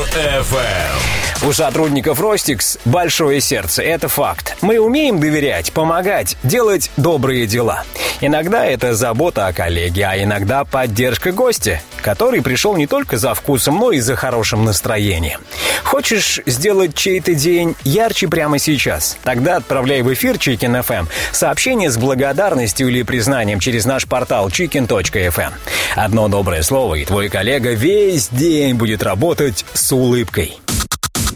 FM. У сотрудников Ростикс большое сердце, это факт. Мы умеем доверять, помогать, делать добрые дела. Иногда это забота о коллеге, а иногда поддержка гостя, который пришел не только за вкусом, но и за хорошим настроением. Хочешь сделать чей-то день ярче прямо сейчас? Тогда отправляй в эфир Chicken FM сообщение с благодарностью или признанием через наш портал chicken.fm. Одно доброе слово, и твой коллега весь день будет работать с улыбкой.